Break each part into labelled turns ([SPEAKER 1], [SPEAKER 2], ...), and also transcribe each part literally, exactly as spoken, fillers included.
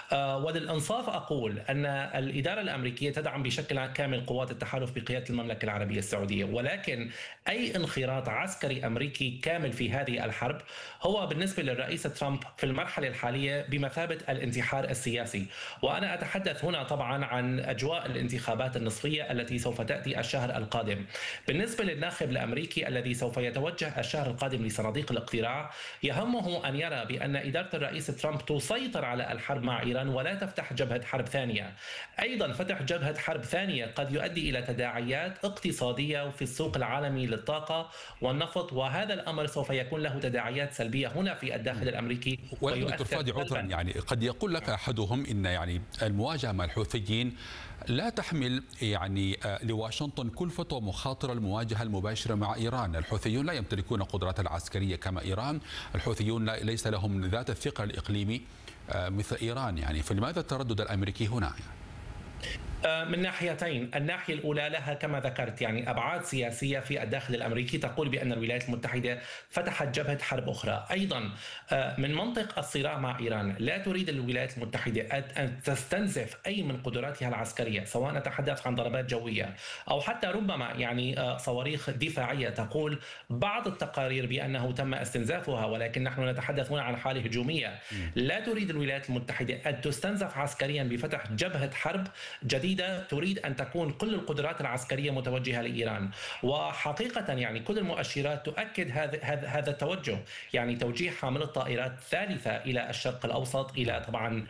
[SPEAKER 1] وللإنصاف أقول أن الإدارة الأمريكية تدعم بشكل كامل قوات التحالف بقيادة المملكة العربية السعودية، ولكن أي انخراط عسكري أمريكي كامل في هذه الحرب هو بالنسبة للرئيس ترامب في المرحلة الحالية بمثابة الانتحار السياسي. وأنا أتحدث هنا طبعا عن أجواء الانتخابات النصفية التي سوف تأتي الشهر القادم. بالنسبة للناخب الأمريكي الذي سوف يتوجه الشهر القادم لصناديق الاقتراع، يهمه أن يرى بأن إدارة الرئيس ترامب تسيطر على الحرب مع إيران ولا تفتح جبهة حرب ثانية. أيضا فتح جبهة حرب ثانية قد يؤدي إلى تداعيات اقتصادية في السوق العالمي للطاقة والنفط، وهذا الأمر سوف يكون له تداعيات سلبية هنا في الداخل الأمريكي.
[SPEAKER 2] ولكن دكتور فادي عذرا، يعني قد يقول لك أحدهم إن يعني المواجهة مع الحوثيين لا تحمل يعني لواشنطن كلفة ومخاطرة المواجهة المباشرة مع إيران. الحوثيون لا يمتلكون قدرات العسكرية كما إيران، الحوثيون ليس لهم ذات الثقل الإقليمي مثل إيران، يعني فلماذا التردد الأمريكي هنا؟ يعني
[SPEAKER 1] من ناحيتين. الناحية الأولى لها كما ذكرت يعني أبعاد سياسية في الداخل الأمريكي تقول بأن الولايات المتحدة فتحت جبهة حرب أخرى. أيضا من منطق الصراع مع إيران لا تريد الولايات المتحدة أن تستنزف أي من قدراتها العسكرية، سواء نتحدث عن ضربات جوية أو حتى ربما يعني صواريخ دفاعية. تقول بعض التقارير بأنه تم استنزافها، ولكن نحن نتحدث هنا عن حالة هجومية. لا تريد الولايات المتحدة أن تستنزف عسكريا بفتح جبهة حرب جديدة تريد أن تكون كل القدرات العسكرية متوجهة لإيران. وحقيقة يعني كل المؤشرات تؤكد هذا هذا التوجه، يعني توجيه حاملة طائرات ثالثة إلى الشرق الأوسط، إلى طبعا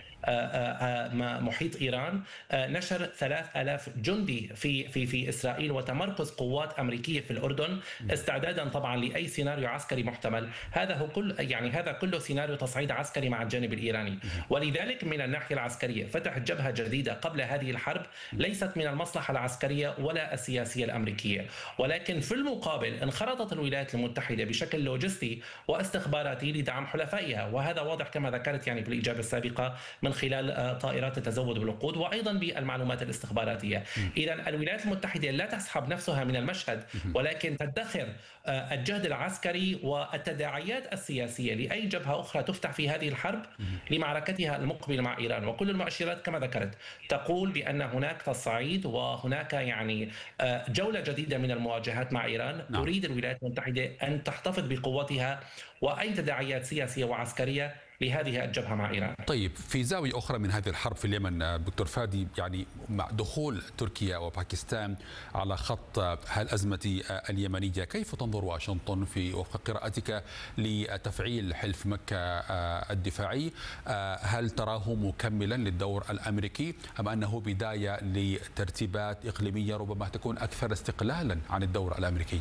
[SPEAKER 1] محيط إيران، نشر ثلاث آلاف جندي في في في إسرائيل، وتمركز قوات أمريكية في الأردن استعدادا طبعا لأي سيناريو عسكري محتمل. هذا هو كل يعني هذا كله سيناريو تصعيد عسكري مع الجانب الإيراني. ولذلك من الناحية العسكرية فتح جبهة جديدة قبل هذه الحرب ليست من المصلحة العسكرية ولا السياسية الأمريكية، ولكن في المقابل انخرطت الولايات المتحدة بشكل لوجستي واستخباراتي لدعم حلفائها، وهذا واضح كما ذكرت يعني في الإجابة السابقة من خلال طائرات التزود بالوقود وأيضا بالمعلومات الاستخباراتية. إذا الولايات المتحدة لا تسحب نفسها من المشهد، ولكن تدخر الجهد العسكري والتداعيات السياسية لأي جبهة أخرى تفتح في هذه الحرب لمعركتها المقبلة مع إيران. وكل المؤشرات كما ذكرت تقول بأن هناك تصعيد وهناك يعني جولة جديدة من المواجهات مع إيران. نعم. تريد الولايات المتحدة أن تحتفظ بقوتها، وأي تداعيات سياسية وعسكرية لهذه الجبهة مع إيران.
[SPEAKER 2] طيب، في زاوية أخرى من هذه الحرب في اليمن دكتور فادي، يعني مع دخول تركيا وباكستان على خط الأزمة اليمنية، كيف تنظر واشنطن في وفق قراءتك لتفعيل حلف مكة الدفاعي؟ هل تراه مكملا للدور الأمريكي أم أنه بداية لترتيبات إقليمية ربما تكون أكثر استقلالا عن الدور الأمريكي؟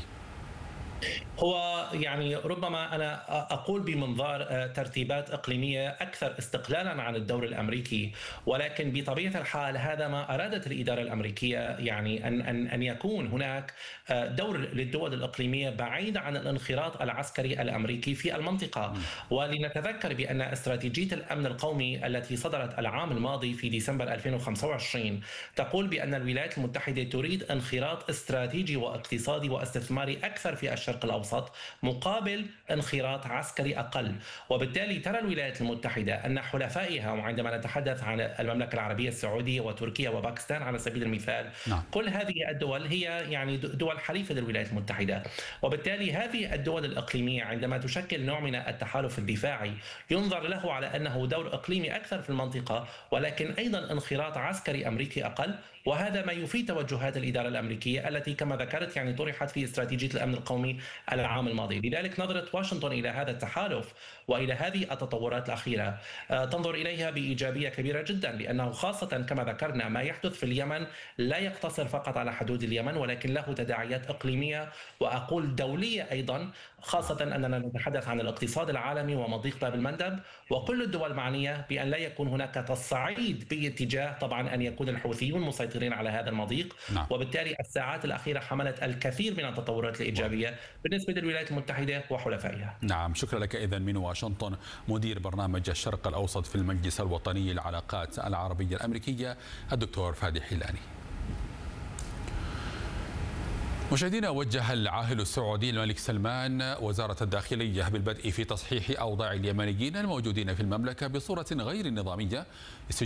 [SPEAKER 1] هو يعني ربما أنا أقول بمنظار ترتيبات إقليمية أكثر استقلالا عن الدور الأمريكي، ولكن بطبيعة الحال هذا ما أرادت الإدارة الأمريكية، يعني أن أن أن يكون هناك دور للدول الإقليمية بعيد عن الانخراط العسكري الأمريكي في المنطقة. ولنتذكر بأن استراتيجية الأمن القومي التي صدرت العام الماضي في ديسمبر ألفين وخمسة وعشرين تقول بأن الولايات المتحدة تريد انخراط استراتيجي واقتصادي واستثماري أكثر في الشرق الأوسط مقابل انخراط عسكري أقل. وبالتالي ترى الولايات المتحدة أن حلفائها، وعندما نتحدث عن المملكة العربية السعودية وتركيا وباكستان على سبيل المثال، نعم. كل هذه الدول هي يعني دول حليفة للولايات المتحدة، وبالتالي هذه الدول الإقليمية عندما تشكل نوع من التحالف الدفاعي ينظر له على أنه دور إقليمي أكثر في المنطقة، ولكن أيضا انخراط عسكري أمريكي أقل. وهذا ما يفيد توجهات الإدارة الأمريكية التي كما ذكرت يعني طرحت في استراتيجية الأمن القومي العام الماضي. لذلك نظرة واشنطن إلى هذا التحالف وإلى هذه التطورات الأخيرة تنظر إليها بإيجابية كبيرة جدا، لأنه خاصة كما ذكرنا ما يحدث في اليمن لا يقتصر فقط على حدود اليمن، ولكن له تداعيات إقليمية وأقول دولية أيضا، خاصة أننا نتحدث عن الاقتصاد العالمي ومضيق باب المندب، وكل الدول معنية بأن لا يكون هناك تصعيد باتجاه طبعا أن يكون الحوثيون مسيطرين على هذا المضيق. نعم. وبالتالي الساعات الأخيرة حملت الكثير من التطورات الإيجابية بالنسبة للولايات المتحدة وحلفائها.
[SPEAKER 2] نعم، شكرا لك إذن من واشنطن مدير برنامج الشرق الأوسط في المجلس الوطني للعلاقات العربية الأمريكية الدكتور فادي حيلاني. مشاهدينا، وجه العاهل السعودي الملك سلمان وزارة الداخلية بالبدء في تصحيح أوضاع اليمنيين الموجودين في المملكة بصورة غير نظامية